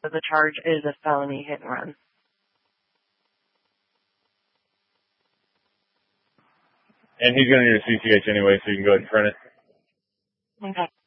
So the charge is a felony hit and run. And he's going to need a CCH anyway, so you can go ahead and print it. Okay.